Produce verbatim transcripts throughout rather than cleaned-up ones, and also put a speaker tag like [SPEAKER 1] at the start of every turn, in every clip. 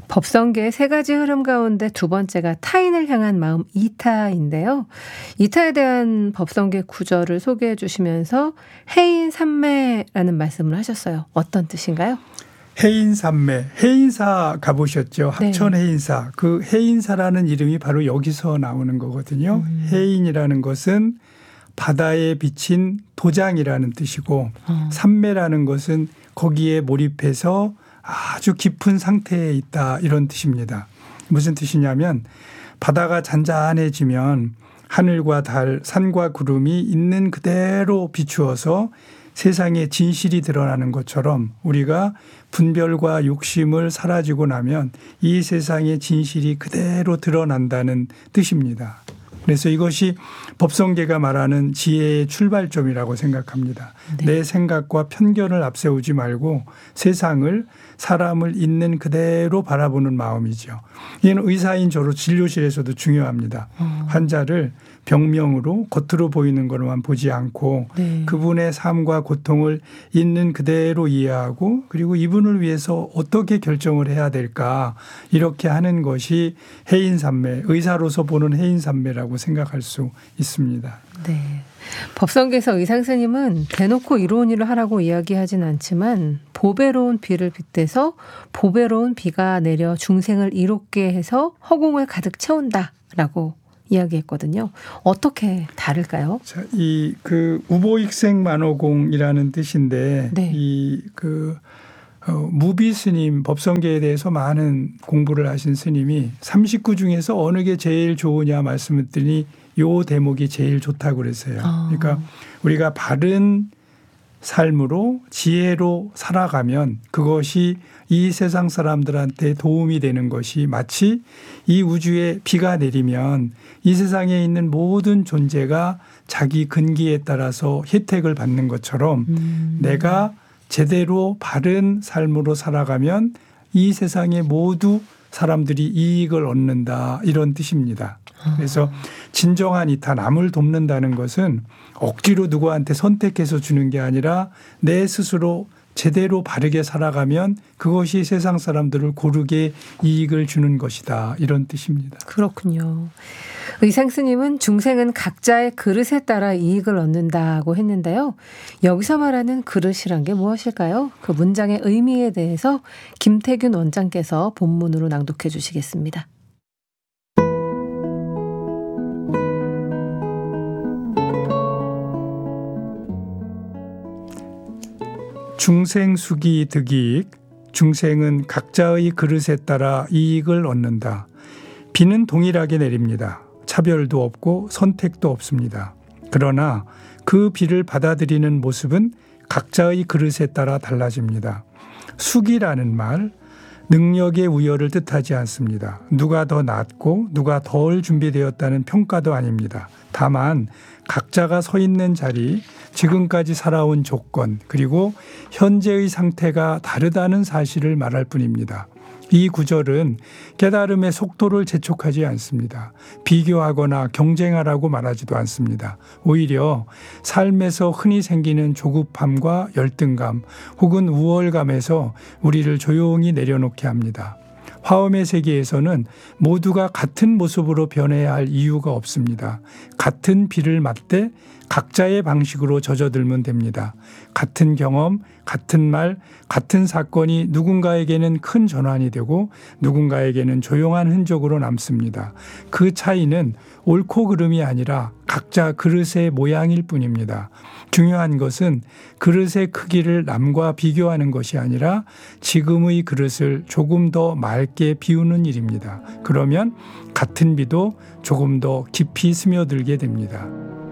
[SPEAKER 1] 법성계의 세 가지 흐름 가운데 두 번째가 타인을 향한 마음 이타인데요. 이타에 대한 법성계 구절을 소개해 주시면서 해인삼매라는 말씀을 하셨어요. 어떤 뜻인가요?
[SPEAKER 2] 해인삼매, 해인사 가보셨죠? 합천
[SPEAKER 1] 네.
[SPEAKER 2] 해인사. 그 해인사라는 이름이 바로 여기서 나오는 거거든요. 음. 해인이라는 것은 바다에 비친 도장이라는 뜻이고 어. 삼매라는 것은 거기에 몰입해서 아주 깊은 상태에 있다 이런 뜻입니다. 무슨 뜻이냐면 바다가 잔잔해지면 하늘과 달, 산과 구름이 있는 그대로 비추어서 세상에 진실이 드러나는 것처럼 우리가 분별과 욕심을 사라지고 나면 이 세상의 진실이 그대로 드러난다는 뜻입니다. 그래서 이것이 법성계가 말하는 지혜의 출발점이라고 생각합니다. 네. 내 생각과 편견을 앞세우지 말고 세상을 사람을 있는 그대로 바라보는 마음이죠. 이는 의사인 저로 진료실에서도 중요합니다. 어. 환자를 병명으로 겉으로 보이는 것만 보지 않고 네. 그분의 삶과 고통을 있는 그대로 이해하고 그리고 이분을 위해서 어떻게 결정을 해야 될까 이렇게 하는 것이 해인삼매, 의사로서 보는 해인삼매라고 생각할 수 있습니다.
[SPEAKER 1] 네. 법성계에서 의상 스님은 대놓고 이로운 일을 하라고 이야기하진 않지만 보배로운 비를 빗대서 보배로운 비가 내려 중생을 이롭게 해서 허공을 가득 채운다라고 이야기했거든요. 어떻게 다를까요?
[SPEAKER 2] 자, 이 그 우보익생만호공이라는 뜻인데 네. 이 그 어, 무비 스님 법성계에 대해서 많은 공부를 하신 스님이 삼십구 중에서 어느 게 제일 좋으냐 말씀드렸더니 요 대목이 제일 좋다고 그랬어요. 아. 그러니까 우리가 바른 삶으로 지혜로 살아가면 그것이 이 세상 사람들한테 도움이 되는 것이 마치 이 우주에 비가 내리면 이 세상에 있는 모든 존재가 자기 근기에 따라서 혜택을 받는 것처럼 음. 내가 제대로 바른 삶으로 살아가면 이 세상에 모두 사람들이 이익을 얻는다 이런 뜻입니다. 그래서 진정한 이타 남을 돕는다는 것은 억지로 누구한테 선택해서 주는 게 아니라 내 스스로 제대로 바르게 살아가면 그것이 세상 사람들을 고르게 이익을 주는 것이다. 이런 뜻입니다.
[SPEAKER 1] 그렇군요. 의상 스님은 중생은 각자의 그릇에 따라 이익을 얻는다고 했는데요. 여기서 말하는 그릇이란 게 무엇일까요? 그 문장의 의미에 대해서 김태균 원장께서 본문으로 낭독해 주시겠습니다.
[SPEAKER 2] 중생수기 득이익, 중생은 각자의 그릇에 따라 이익을 얻는다. 비는 동일하게 내립니다. 차별도 없고 선택도 없습니다. 그러나 그 비를 받아들이는 모습은 각자의 그릇에 따라 달라집니다. 수기라는 말, 능력의 우열을 뜻하지 않습니다. 누가 더 낫고 누가 덜 준비되었다는 평가도 아닙니다. 다만 각자가 서 있는 자리, 지금까지 살아온 조건, 그리고 현재의 상태가 다르다는 사실을 말할 뿐입니다. 이 구절은 깨달음의 속도를 재촉하지 않습니다. 비교하거나 경쟁하라고 말하지도 않습니다. 오히려 삶에서 흔히 생기는 조급함과 열등감 혹은 우월감에서 우리를 조용히 내려놓게 합니다. 화엄의 세계에서는 모두가 같은 모습으로 변해야 할 이유가 없습니다. 같은 비를 맞되 각자의 방식으로 젖어들면 됩니다. 같은 경험, 같은 말, 같은 사건이 누군가에게는 큰 전환이 되고 누군가에게는 조용한 흔적으로 남습니다. 그 차이는 옳고 그름이 아니라 각자 그릇의 모양일 뿐입니다. 중요한 것은 그릇의 크기를 남과 비교하는 것이 아니라 지금의 그릇을 조금 더 맑게 비우는 일입니다. 그러면 같은 비도 조금 더 깊이 스며들게 됩니다.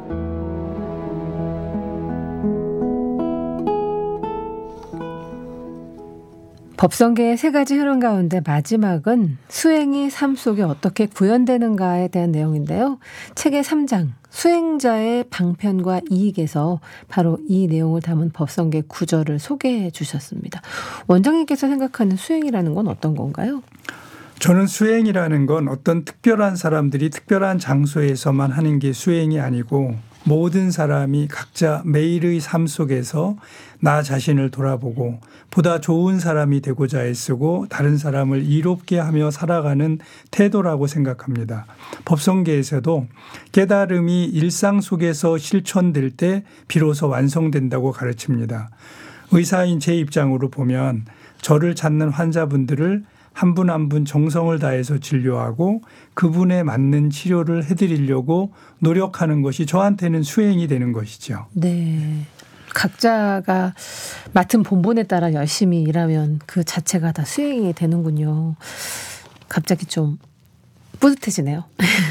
[SPEAKER 1] 법성계의 세 가지 흐름 가운데 마지막은 수행이 삶 속에 어떻게 구현되는가에 대한 내용인데요. 책의 삼 장 수행자의 방편과 이익에서 바로 이 내용을 담은 법성계 구절을 소개해 주셨습니다. 원장님께서 생각하는 수행이라는 건 어떤 건가요?
[SPEAKER 2] 저는 수행이라는 건 어떤 특별한 사람들이 특별한 장소에서만 하는 게 수행이 아니고 모든 사람이 각자 매일의 삶 속에서 나 자신을 돌아보고 보다 좋은 사람이 되고자 애쓰고 다른 사람을 이롭게 하며 살아가는 태도라고 생각합니다. 법성계에서도 깨달음이 일상 속에서 실천될 때 비로소 완성된다고 가르칩니다. 의사인 제 입장으로 보면 저를 찾는 환자분들을 한 분 한 분 정성을 다해서 진료하고 그분에 맞는 치료를 해드리려고 노력하는 것이 저한테는 수행이 되는 것이죠.
[SPEAKER 1] 네. 각자가 맡은 본분에 따라 열심히 일하면 그 자체가 다 수행이 되는군요. 갑자기 좀 뿌듯해지네요.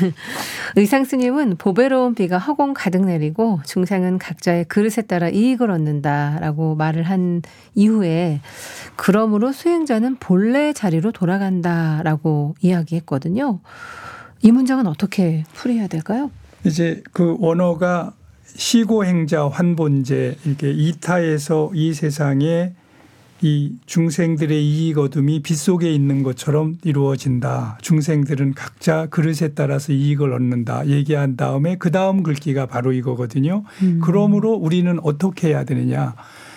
[SPEAKER 1] 의상 스님은 보배로운 비가 허공 가득 내리고 중생은 각자의 그릇에 따라 이익을 얻는다라고 말을 한 이후에 그러므로 수행자는 본래 자리로 돌아간다라고 이야기했거든요. 이 문장은 어떻게 풀이해야 될까요?
[SPEAKER 2] 이제 그 원어가 시고행자 환본제 이렇게 이타에서 이 세상에 이 중생들의 이익 얻음이 빗속에 있는 것처럼 이루어진다. 중생들은 각자 그릇에 따라서 이익을 얻는다. 얘기한 다음에 그 다음 글귀가 바로 이거거든요. 음. 그러므로 우리는 어떻게 해야 되느냐.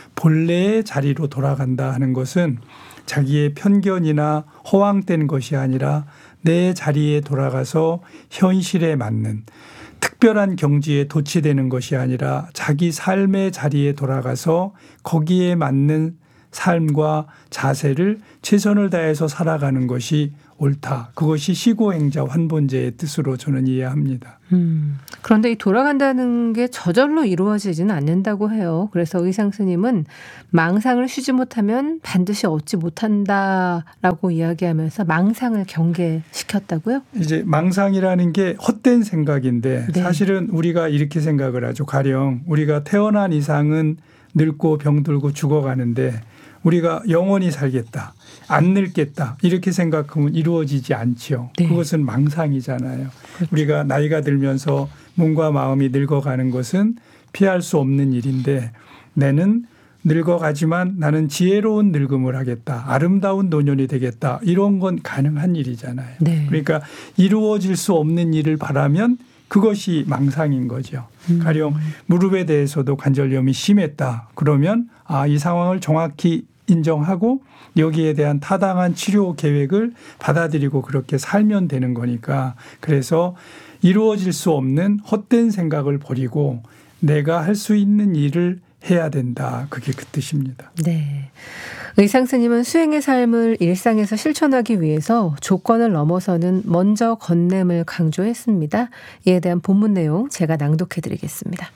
[SPEAKER 2] 본래의 자리로 돌아간다 하는 것은 자기의 편견이나 허황된 것이 아니라 내 자리에 돌아가서 현실에 맞는 특별한 경지에 도취되는 것이 아니라 자기 삶의 자리에 돌아가서 거기에 맞는 삶과 자세를 최선을 다해서 살아가는 것이 옳다. 그것이 시고행자 환본제의 뜻으로 저는 이해합니다.
[SPEAKER 1] 음, 그런데 이 돌아간다는 게 저절로 이루어지지는 않는다고 해요. 그래서 의상 스님은 망상을 쉬지 못하면 반드시 얻지 못한다라고 이야기하면서 망상을 경계시켰다고요?
[SPEAKER 2] 이제 망상이라는 게 헛된 생각인데
[SPEAKER 1] 네.
[SPEAKER 2] 사실은 우리가 이렇게 생각을 하죠. 가령 우리가 태어난 이상은 늙고 병들고 죽어가는데 우리가 영원히 살겠다. 안 늙겠다. 이렇게 생각하면 이루어지지 않지요.
[SPEAKER 1] 네.
[SPEAKER 2] 그것은 망상이잖아요. 그렇죠. 우리가 나이가 들면서 몸과 마음이 늙어가는 것은 피할 수 없는 일인데 내는 늙어가지만 나는 지혜로운 늙음을 하겠다. 아름다운 노년이 되겠다. 이런 건 가능한 일이잖아요.
[SPEAKER 1] 네.
[SPEAKER 2] 그러니까 이루어질 수 없는 일을 바라면 그것이 망상인 거죠.
[SPEAKER 1] 음.
[SPEAKER 2] 가령 무릎에 대해서도 관절염이 심했다. 그러면 아, 이 상황을 정확히 인정하고 여기에 대한 타당한 치료 계획을 받아들이고 그렇게 살면 되는 거니까 그래서 이루어질 수 없는 헛된 생각을 버리고 내가 할 수 있는 일을 해야 된다. 그게 그 뜻입니다.
[SPEAKER 1] 네. 의상 스님은 수행의 삶을 일상에서 실천하기 위해서 조건을 넘어서는 먼저 건냄을 강조했습니다. 이에 대한 본문 내용 제가 낭독해 드리겠습니다.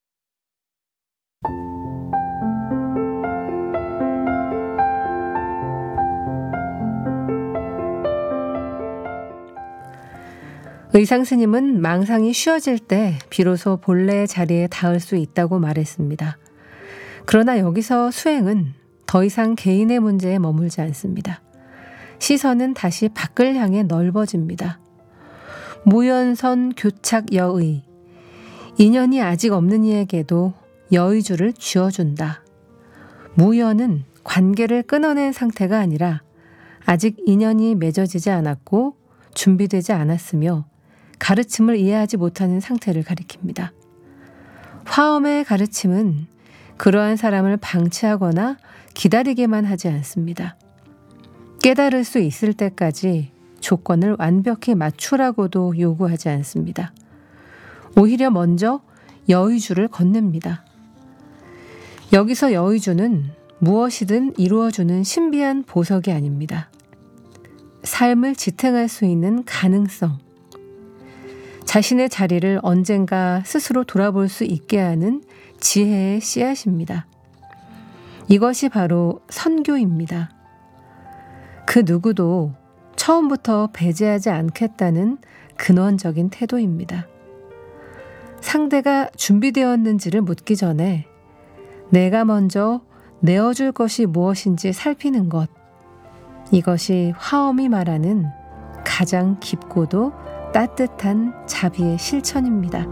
[SPEAKER 1] 의상 스님은 망상이 쉬어질 때 비로소 본래의 자리에 닿을 수 있다고 말했습니다. 그러나 여기서 수행은 더 이상 개인의 문제에 머물지 않습니다. 시선은 다시 밖을 향해 넓어집니다. 무연선 교착 여의. 인연이 아직 없는 이에게도 여의주를 쥐어준다. 무연은 관계를 끊어낸 상태가 아니라 아직 인연이 맺어지지 않았고 준비되지 않았으며 가르침을 이해하지 못하는 상태를 가리킵니다. 화엄의 가르침은 그러한 사람을 방치하거나 기다리게만 하지 않습니다. 깨달을 수 있을 때까지 조건을 완벽히 맞추라고도 요구하지 않습니다. 오히려 먼저 여의주를 건넵니다. 여기서 여의주는 무엇이든 이루어주는 신비한 보석이 아닙니다. 삶을 지탱할 수 있는 가능성, 자신의 자리를 언젠가 스스로 돌아볼 수 있게 하는 지혜의 씨앗입니다. 이것이 바로 선교입니다. 그 누구도 처음부터 배제하지 않겠다는 근원적인 태도입니다. 상대가 준비되었는지를 묻기 전에 내가 먼저 내어줄 것이 무엇인지 살피는 것, 이것이 화엄이 말하는 가장 깊고도 따뜻한 자비의 실천입니다.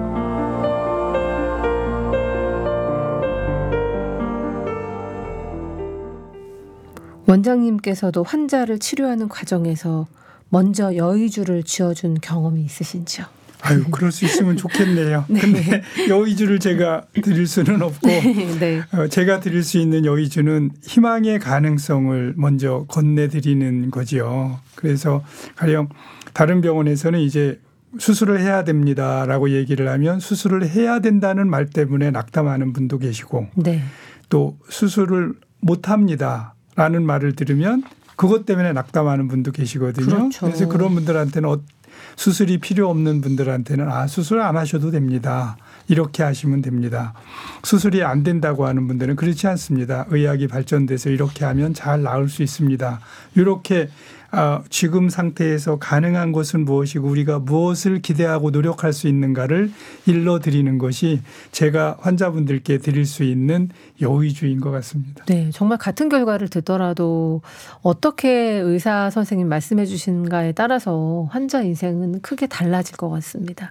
[SPEAKER 1] 원장님께서도 환자를 치료하는 과정에서 먼저 여의주를 쥐어준 경험이 있으신지요?
[SPEAKER 2] 아유, 그럴 수 있으면 좋겠네요.
[SPEAKER 1] 네.
[SPEAKER 2] 근데 여의주를 제가 드릴 수는 없고
[SPEAKER 1] 네.
[SPEAKER 2] 어, 제가 드릴 수 있는 여의주는 희망의 가능성을 먼저 건네드리는 거지요. 그래서 가령 다른 병원에서는 이제 수술을 해야 됩니다라고 얘기를 하면 수술을 해야 된다는 말 때문에 낙담하는 분도 계시고
[SPEAKER 1] 네.
[SPEAKER 2] 또 수술을 못합니다라는 말을 들으면 그것 때문에 낙담하는 분도 계시거든요.
[SPEAKER 1] 그렇죠.
[SPEAKER 2] 그래서 그런 분들한테는 어, 수술이 필요 없는 분들한테는 아, 수술 안 하셔도 됩니다. 이렇게 하시면 됩니다. 수술이 안 된다고 하는 분들은 그렇지 않습니다. 의학이 발전돼서 이렇게 하면 잘 나을 수 있습니다. 이렇게 어, 지금 상태에서 가능한 것은 무엇이고 우리가 무엇을 기대하고 노력할 수 있는가를 일러드리는 것이 제가 환자분들께 드릴 수 있는 여의주인 것 같습니다.
[SPEAKER 1] 네, 정말 같은 결과를 듣더라도 어떻게 의사 선생님 말씀해 주신가에 따라서 환자 인생은 크게 달라질 것 같습니다.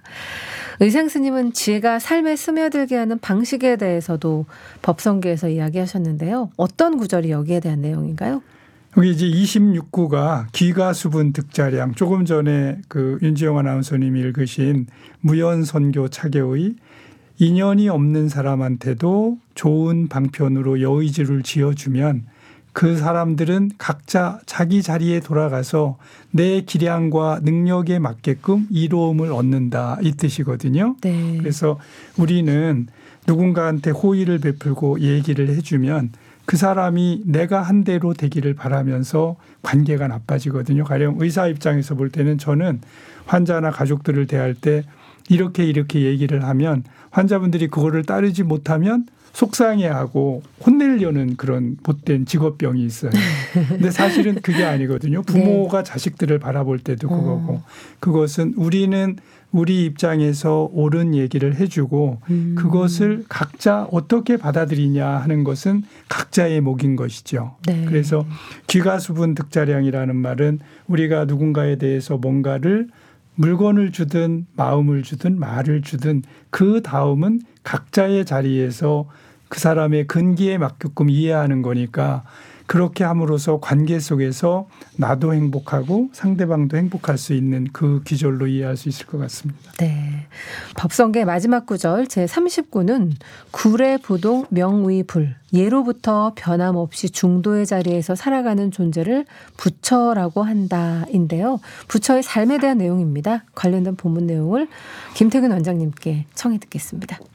[SPEAKER 1] 의상 스님은 지혜가 삶에 스며들게 하는 방식에 대해서도 법성계에서 이야기하셨는데요. 어떤 구절이 여기에 대한 내용인가요?
[SPEAKER 2] 여기 이제 이십육 구가 기가수분 득자량, 조금 전에 그 윤지영 아나운서님이 읽으신 무연선교 차계의 인연이 없는 사람한테도 좋은 방편으로 여의주를 지어주면 그 사람들은 각자 자기 자리에 돌아가서 내 기량과 능력에 맞게끔 이로움을 얻는다, 이 뜻이거든요.
[SPEAKER 1] 네.
[SPEAKER 2] 그래서 우리는 누군가한테 호의를 베풀고 얘기를 해주면 그 사람이 내가 한 대로 되기를 바라면서 관계가 나빠지거든요. 가령 의사 입장에서 볼 때는 저는 환자나 가족들을 대할 때 이렇게 이렇게 얘기를 하면 환자분들이 그거를 따르지 못하면 속상해하고 혼내려는 그런 못된 직업병이 있어요. 근데 사실은 그게 아니거든요. 부모가 네. 자식들을 바라볼 때도 그거고. 어. 그것은 우리는 우리 입장에서 옳은 얘기를 해주고 음. 그것을 각자 어떻게 받아들이냐 하는 것은 각자의 몫인 것이죠. 네. 그래서 기가수분 득자량이라는 말은 우리가 누군가에 대해서 뭔가를 물건을 주든 마음을 주든 말을 주든 그 다음은 각자의 자리에서 그 사람의 근기에 맞게끔 이해하는 거니까 그렇게 함으로써 관계 속에서 나도 행복하고 상대방도 행복할 수 있는 그 기절로 이해할 수 있을 것 같습니다.
[SPEAKER 1] 네. 법성계 마지막 구절 제삼십 구는 구례부동 명의불, 예로부터 변함없이 중도의 자리에서 살아가는 존재를 부처라고 한다인데요. 부처의 삶에 대한 내용입니다. 관련된 본문 내용을 김태근 원장님께 청해 듣겠습니다.